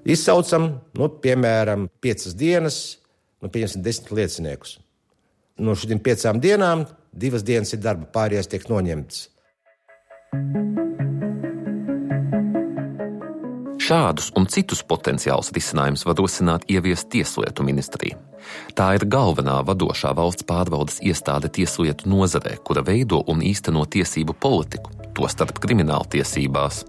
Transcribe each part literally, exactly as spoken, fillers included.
Izsaucam, nu, piemēram, piecas dienas, nu, pieņemsim desmit lieciniekus. No šīm piecām dienām divas dienas ir darba, pārējās tiek noņemtas. Šādus un citus potenciālus risinājumus var rosināt ieviest Tieslietu ministrija. Tā ir galvenā vadošā valsts pārvaldes iestāde tieslietu nozarē, kura veido un īsteno tiesību politiku, tostarp krimināltiesībās.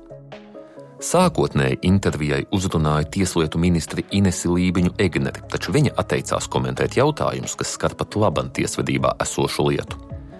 Sākotnēji intervijai uzrunāja Tieslietu ministri Inesi Lībiņu-Egneri, taču viņa atteicās komentēt jautājumus, kas skar pat laban tiesvedībā esošu lietu.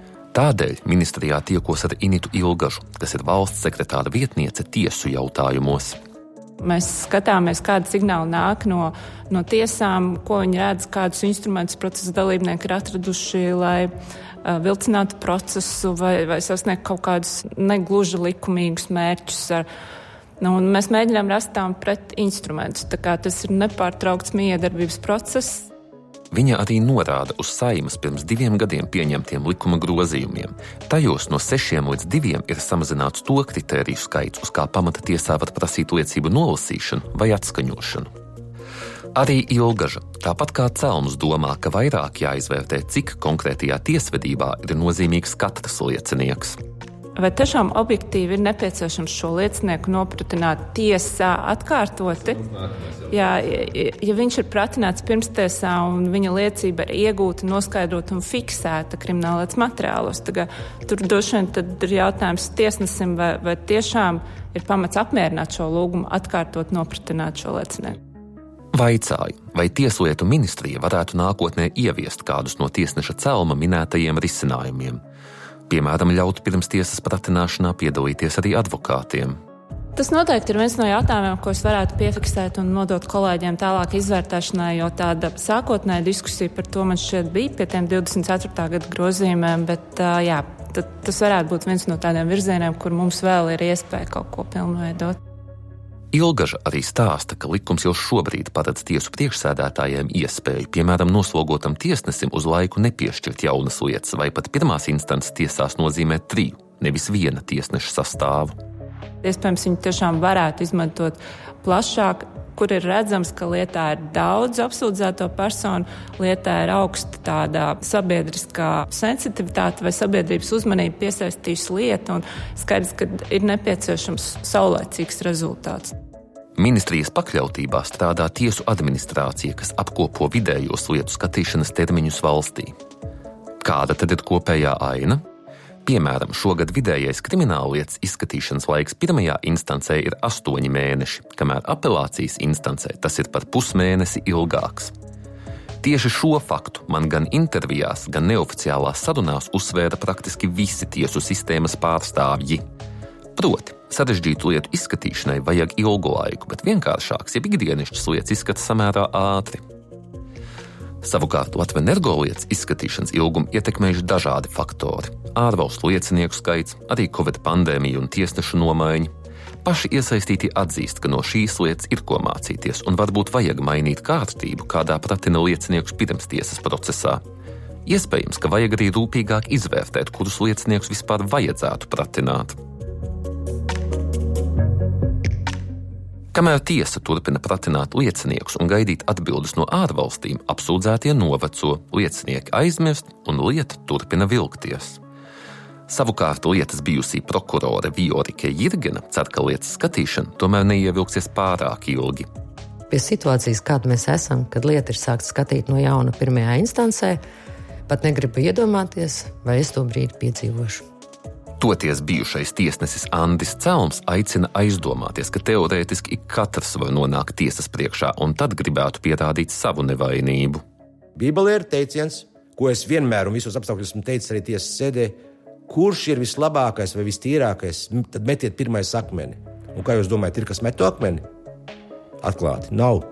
Tādēļ ministrijā tiekos ar Initu Ilgažu, kas ir valsts sekretāra vietniece tiesu jautājumos. Mēs skatāmies, kāda signāla nāk no, no tiesām, ko viņi redz, kādus instrumentus procesa dalībnieki ir atraduši, lai uh, vilcinātu procesu vai, vai sasniegtu kaut kādus negluži likumīgus mērķus. Ar, nu, un mēs mēģinām rast tām pret instrumentus, tā kā tas ir nepārtraukts miedarbības process. Viņa arī norāda uz Saeimas pirms diviem gadiem pieņemtiem likuma grozījumiem. Tajos no sešiem līdz diviem ir samazināts to kritēriju skaits, uz kā pamata tiesā var prasīt liecību nolasīšanu vai atskaņošanu. Arī Ilgaža, tāpat kā Celms, domā, ka vairāk jāizvērtē, cik konkrētajā tiesvedībā ir nozīmīgs katrs liecinieks. Vai tiešām objektīvi ir nepieciešams šo liecinieku nopratināt tiesā atkārtoti? Jā, ja viņš ir pratināts pirmstiesā un viņa liecība ir iegūta, noskaidrota un fiksēta krimināllietas materiālos, tagad tur droši vien tad ir jautājums tiesnesim, vai, vai tiešām ir pamats apmierināt šo lūgumu, atkārtot nopratināt šo liecinieku. Vaicāju, vai Tieslietu ministrija varētu nākotnē ieviest kādus no tiesneša Celma minētajiem risinājumiem. Piemēram, ļaut pirms tiesas pratināšanā piedalīties arī advokātiem. Tas noteikti ir viens no jautājumiem, ko es varētu piefiksēt un nodot kolēģiem tālāk izvērtēšanai, jo tāda sākotnēja diskusija par to man šķiet bija pie tiem divdesmit ceturtā gada grozījumiem, bet jā, tas varētu būt viens no tādiem virzieniem, kur mums vēl ir iespēja kaut ko pilnveidot. Ilgaža arī stāsta, ka likums jau šobrīd paredz tiesu priekšsēdētājiem iespēju, piemēram, noslogotam tiesnesim uz laiku nepiešķirt jaunas lietas vai pat pirmās instances tiesās nozīmēt triju, nevis viena tiesneša sastāvu. Iespējams, viņi tiešām varētu izmantot plašāk, kur ir redzams, ka lietā ir daudz apsūdzēto personu, lietā ir augsta tāda sabiedriskā sensitivitāte vai sabiedrības uzmanība piesaistījusi lietu un skaidrs, ka ir nepieciešams saulēcīgs rezultāts. Ministrijas pakļautībā strādā tiesu administrācija, kas apkopo vidējos lietu skatīšanas termiņus valstī. Kāda tad ir kopējā aina? Piemēram, šogad vidējais krimināllietas izskatīšanas laiks pirmajā instancē ir astoņi mēneši, kamēr apelācijas instancē tas ir par pusmēnesi ilgāks. Tieši šo faktu man gan intervijās, gan neoficiālās sarunās uzsvēra praktiski visi tiesu sistēmas pārstāvji. Proti, sarežģītu lietu izskatīšanai vajag ilgu laiku, bet vienkāršāks, ja ikdienišķas lietas izskata samērā ātri. Savukārt Latvenergo lietas izskatīšanas ilgumu ietekmējuši dažādi faktori – ārvalstu liecinieku skaits, arī Covid pandēmija un tiesnešu nomaiņa. Paši iesaistītie atzīst, ka no šīs lietas ir ko mācīties un varbūt vajag mainīt kārtību, kādā pratina lieciniekus pirms tiesas procesā. Iespējams, ka vajag arī rūpīgāk izvērtēt, kurus lieciniekus vispār vajadzētu pratināt. Kamēr tiesa turpina pratināt lieciniekus un gaidīt atbildes no ārvalstīm, apsūdzētie noveco, liecinieki aizmirst un lieta turpina vilkties. Savukārt lietas bijusī prokurore Viorike Jirgena cer, ka lietas skatīšana tomēr neievilksies pārāk ilgi. Pie situācijas, kāda mēs esam, kad lieta ir sākta skatīt no jauna pirmajā instancē, pat negribu iedomāties, vai es to brīdi piedzīvošu. Toties bijušais tiesnesis Andis Celms aicina aizdomāties, ka teorētiski ik katrs var nonākt tiesas priekšā un tad gribētu pierādīt savu nevainību. Bībelē ir teiciens, ko es vienmēr un visos apstākļos esmu teicis arī tiesas sēdē, kurš ir vislabākais vai vistīrākais, tad metiet pirmais akmeni. Un kā jūs domājat, ir kas met to akmeni? Atklāti, nav.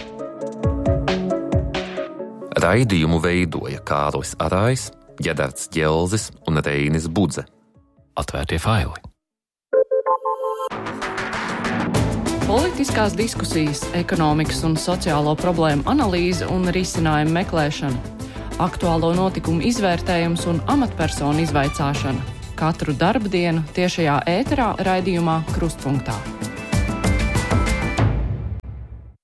Raidījumu veidoja Kārlis Arājs, Ģedarts Ģelzis un Reinis Budze. Atvērtie faili. Politiskās diskusijas, ekonomikas un sociālo problēmu analīze un risinājumu meklēšana, aktuālo notikumu izvērtējums un amatpersonu izvaicāšana. Katru darbdienu tiešajā ēterā raidījumā Krustpunktā.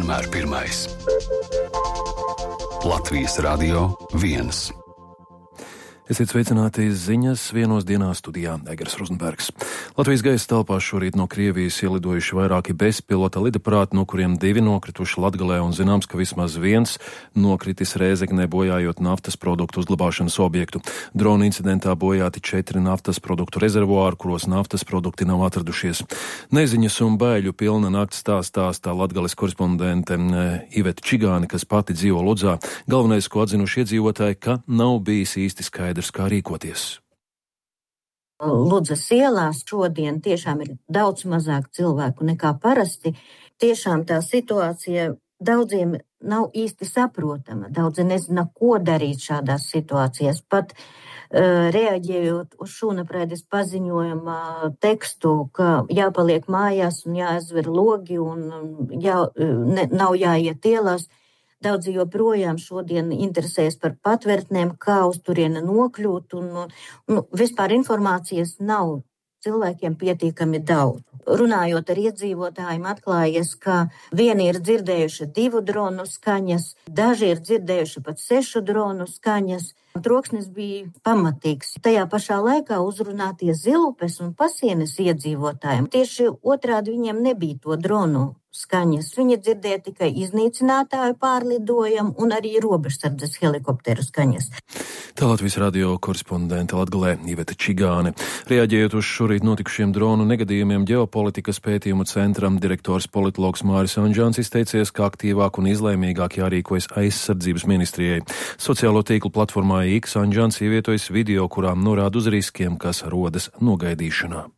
vienmēr pirmais. Latvijas Radio viens. Esiet sveicināti ziņas vienos dienā studijā Egers Rozenbergs. Latvijas gaisa telpās šorīt no Krievijas ielidojuši vairāki bezpilota lidaparāti, no kuriem divi nokrituši Latgalē un zināms, ka vismaz viens nokritis Rēzeknē, bojājot naftas produktu uzglabāšanas objektu. Drona incidentā bojāti četri naftas produktu rezervuāri, kuros naftas produkti nav atradušies. Neziņas un baiļu pilna nakts tā stāstā Latgales korespondente Iveta Čigāne, kas pati dzīvo Ludzā. Galvenais, ko atzinuši iedzīvotāji, ka nav bijis īsti skaidrs, kā rīkoties. Ludzas ielās šodien tiešām ir daudz mazāk cilvēku nekā parasti. Tiešām tā situācija daudziem nav īsti saprotama. Daudzi nezina, ko darīt šādās situācijās. Pat uh, reaģējot uz šūnapraides paziņojuma tekstu, ka jāpaliek mājās un jāaizver logi un jā, ne, nav jāiet ielās. Daudzi joprojām šodien interesējas par patvērtnēm, kā uz turieni nokļūt, un, un vispār informācijas nav cilvēkiem pietiekami daudz. Runājot ar iedzīvotājiem, atklājies, ka vieni ir dzirdējuši divu dronu skaņas, daži ir dzirdējuši pat sešu dronu skaņas. Troksnis bija pamatīgs. Tajā pašā laikā uzrunātie Zilupes un Pasienes iedzīvotājiem tieši otrādi viņiem nebija to dronu skaņas. Viņi dzirdēja tikai iznīcinātāju pārlidojumu un arī robežsardzes helikopteru skaņas. Tā Latvijas radio korespondente Latgalē Iveta Čigāne. Reaģējot uz šorīt notikušiem dronu negadījumiem, ģeopolitikas pētījumu centram direktors politologs Māris Anžāns izteicies, ka aktīvāk un izlēmīgāk jārīkojas aizsardzības ministrijai. Sociālo tīklu platformā X Anžāns ievietojas video, kurām norāda uz riskiem, kas rodas nogaidīšanā.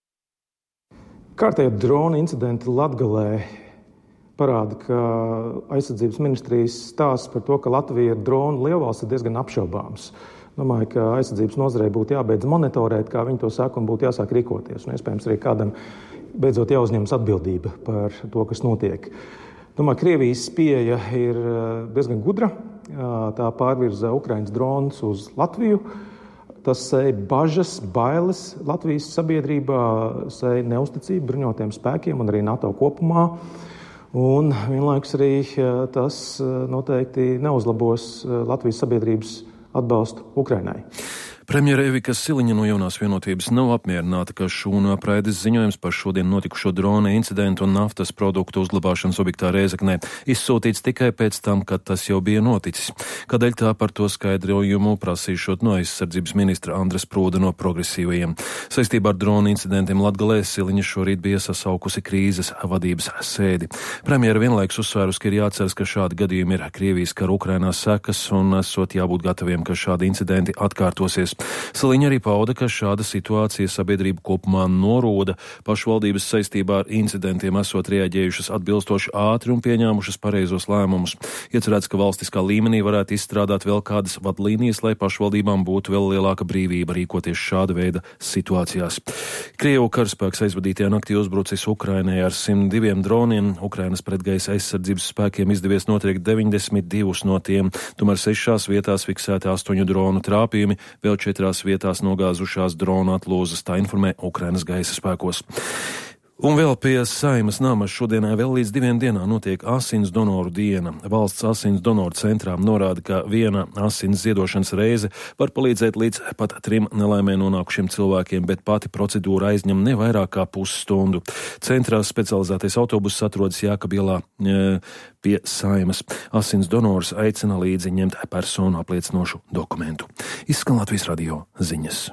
Kārtējie drona incidenti Latgalē parāda, ka aizsardzības ministrijas stāsts par to, ka Latvija ir drona lielvalsts, ir diezgan apšaubāms. Domāju, ka aizsardzības nozarei būtu jābeidz monitorēt, kā viņi to saka, un būtu jāsāk rīkoties. Un iespējams arī kādam beidzot jāuzņemas atbildība par to, kas notiek. Domāju, Krievijas pieeja ir diezgan gudra. Tā pārvirza Ukrainas dronus uz Latviju. Tas sēja bažas, bailes Latvijas sabiedrībā, sēja neusticību bruņotajiem spēkiem un arī NATO kopumā. Un vienlaikus arī tas noteikti neuzlabos Latvijas sabiedrības atbalstu Ukrainai. Premjere Evika Siliņa no Jaunās vienotības nav apmierināta, ka šūnapraides ziņojums par šodien notikušo drona incidentu un naftas produktu uzglabāšanas objektā Rēzeknē izsūtīts tikai pēc tam, kad tas jau bija noticis. Kādēļ tā par to skaidrojumu prasīšot no aizsardzības ministra Andres Prūda no progresīvajiem. Saistībā ar drona incidentiem Latgalē Siliņa šorīt bija sasaukusi krīzes vadības sēdi. Premjera vienlaikus uzsvērus, ka ir jāceras, ka šādi gadījumi ir Krievijas kara Ukrainā sekas un esot jābūt gataviem, ka šādi incidenti atkārtosies. Siliņa arī pauda, ka šāda situācija sabiedrību kopumā norūda. Pašvaldības saistībā ar incidentiem esot reaģējušas atbilstoši ātri un pieņēmušas pareizos lēmumus. Iecerēts, ka valstiskā līmenī varētu izstrādāt vēl kādas vadlīnijas, lai pašvaldībām būtu vēl lielāka brīvība rīkoties šāda veida situācijās. Krievu karaspēks aizvadītajā naktī uzbrucis Ukrainai ar simt diviem droniem. Ukrainas pretgaisa aizsardzības spēkiem izdevies notriekt deviņdesmit divus no tiem, tomēr sešās vietās fiksēti astoņu dronu trāpījumi, vēl četrās vietās nogāzušās drona atlūzas, tā informē Ukrainas gaisa spēkos. Un vēl pie Saeimas namas šodienai vēl līdz diviem dienām notiek asins donoru diena. Valsts asins donoru centrā norāda, ka viena asins ziedošanas reize var palīdzēt līdz pat trim nelaimē nonākušiem cilvēkiem, bet pati procedūra aizņem ne vairāk kā pusstundu. Centrā specializētais autobuss atrodas Jākabielā e, pie Saeimas. Asins donors aicina līdzi ņemt personu apliecinošu dokumentu. Izskan Latvijas radio ziņas.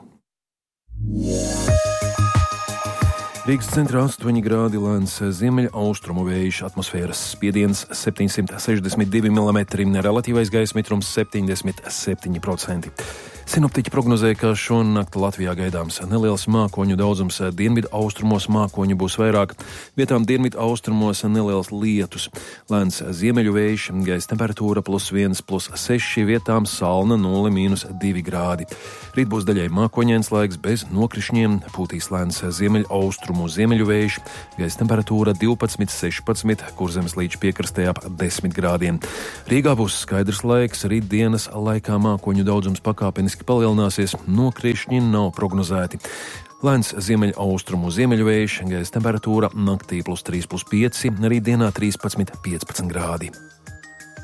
Rīgas centrā astoņi grādi lēns ziemeļa austrumu vējš, atmosfēras spiediens septiņsimt sešdesmit divi milimetri, relatīvais gaisa mitrums septiņdesmit septiņi procenti. Sinoptiķi prognozē, ka šonakt Latvijā gaidāms neliels mākoņu daudzums, dienvidu austrumos mākoņu būs vairāk, vietām dienvidu austrumos neliels lietus. Lēns ziemeļu vējš, gaisa temperatūra plus viens, plus seši, vietām salna nulle mīnus divi grādi. Rīt būs daļai mākoņains laiks bez nokrišņiem, pūtīs lēns ziemeļu austrumu ziemeļu vējš, gaisa temperatūra divpadsmit sešpadsmit, Kurzemes līča piekrastē ap desmit grādiem. Rīgā būs skaidrs laiks, rīt dienas laikā mākoņu daudzums pakāpeniski palielināsies, nokrišņi nav prognozēti. Lēns ziemeļa austrumu ziemeļvējš, gaisa temperatūra naktī plus trīs, plus pieci, rītdienā trīspadsmit, piecpadsmit grādi.